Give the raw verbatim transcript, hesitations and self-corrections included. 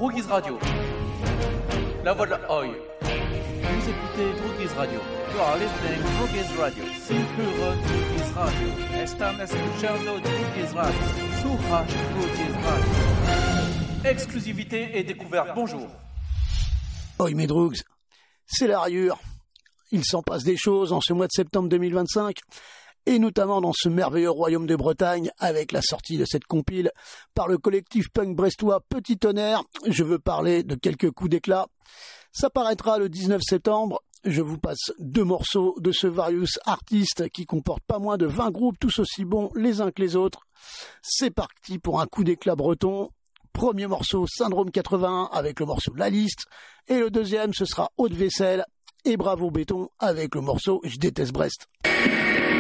Droogies Radio. La voix de la Oi. Vous écoutez Droogies Radio. You are listening to Droogies Radio. Siempre Droogies Radio. Están escuchando Droogies Radio. Suraj Droogies Radio. Exclusivité et découverte. Bonjour. Oi mes droogs, c'est la rayure. Il s'en passe des choses en ce mois de septembre deux mille vingt-cinq, et notamment dans ce merveilleux royaume de Bretagne, avec la sortie de cette compile par le collectif punk brestois Petit Tonnerre. Je veux parler de quelques coups d'éclat. Ça paraîtra le dix-neuf septembre. Je vous passe deux morceaux de ce Various Artist qui comporte pas moins de vingt groupes tous aussi bons les uns que les autres. C'est parti pour un coup d'éclat breton. Premier morceau, Syndrome quatre-vingt-un avec le morceau La Liste. Et le deuxième, ce sera Haute Vaisselle et Bravo Béton avec le morceau Je déteste Brest.